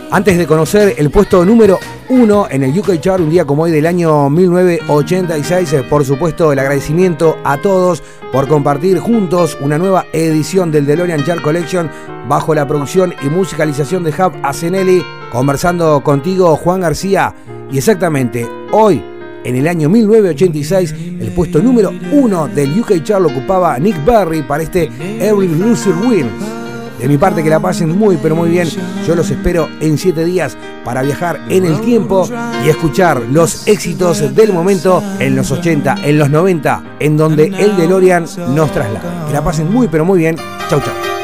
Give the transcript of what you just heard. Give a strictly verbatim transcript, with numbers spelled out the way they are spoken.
Antes de conocer el puesto número uno en el U K Chart, un día como hoy del año mil novecientos ochenta y seis, por supuesto el agradecimiento a todos por compartir juntos una nueva edición del DeLorean Chart Collection bajo la producción y musicalización de Jav Asenelli, conversando contigo Juan García. Y exactamente hoy, en el año mil novecientos ochenta y seis, el puesto número uno del U K Chart lo ocupaba Nick Berry para este Every Loser Wins. De mi parte, que la pasen muy pero muy bien. Yo los espero en siete días para viajar en el tiempo y escuchar los éxitos del momento en los ochenta, en los noventa, en donde el DeLorean nos traslada. Que la pasen muy pero muy bien. Chau, chau.